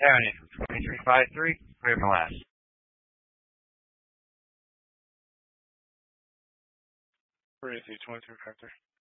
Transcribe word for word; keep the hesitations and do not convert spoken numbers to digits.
County from twenty-three five three, clear my last. Where is he? twenty-three five three.